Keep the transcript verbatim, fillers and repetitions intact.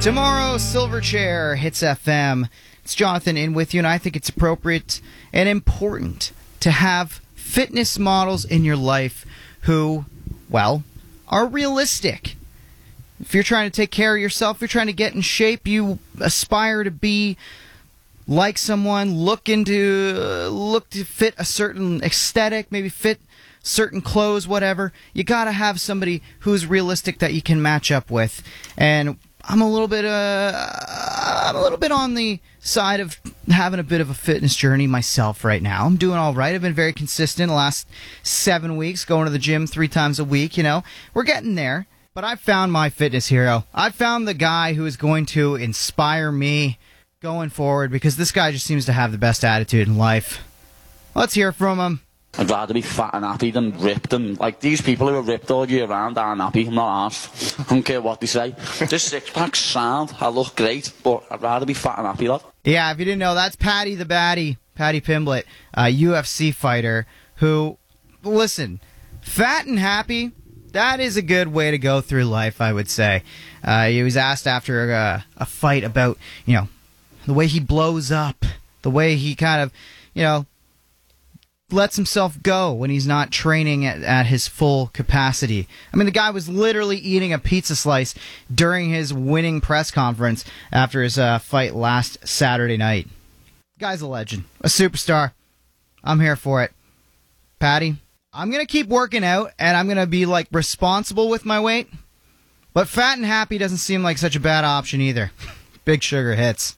Tomorrow, Silverchair hits F M. It's Jonathan in with you, and I think it's appropriate and important to have fitness models in your life who, well, are realistic. If you're trying to take care of yourself, you're trying to get in shape, you aspire to be like someone, look into, uh, look to fit a certain aesthetic, maybe fit certain clothes, whatever, you got to have somebody who's realistic that you can match up with. And I'm a little bit, uh, I'm a little bit on the side of having a bit of a fitness journey myself right now. I'm doing all right. I've been very consistent the last seven weeks, going to the gym three times a week. You know, we're getting there. But I've found my fitness hero. I've found the guy who is going to inspire me going forward, because this guy just seems to have the best attitude in life. Let's hear from him. I'd rather be fat and happy than ripped, and like these people who are ripped all year round aren't happy. I'm not arsed. I don't care what they say. This six pack's sound. I look great, but I'd rather be fat and happy, lad. Yeah, if you didn't know, that's Paddy the Baddy, Paddy Pimblett, a U F C fighter who, listen, fat and happy, that is a good way to go through life, I would say. Uh, he was asked after a, a fight about, you know, the way he blows up, the way he kind of, you know, lets himself go when he's not training at, at his full capacity. I mean, the guy was literally eating a pizza slice during his winning press conference after his uh, fight last Saturday night. Guy's a legend, a superstar. I'm here for it. Paddy, I'm going to keep working out, and I'm going to be, like, responsible with my weight. But fat and happy doesn't seem like such a bad option either. Big Sugar hits.